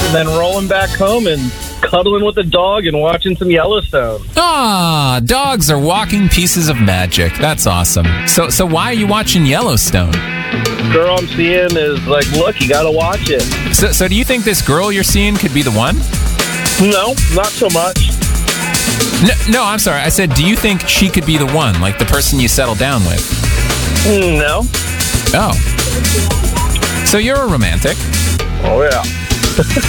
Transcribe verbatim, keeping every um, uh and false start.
and then rolling back home and cuddling with the dog and watching some Yellowstone. Ah, dogs are walking pieces of magic. That's awesome. So, so why are you watching Yellowstone? Girl I'm seeing is like, look, you gotta watch it. So, so do you think this girl you're seeing could be the one? No, not so much. No, no, I'm sorry. I said, do you think she could be the one, like the person you settle down with? No. Oh. So you're a romantic. Oh, yeah.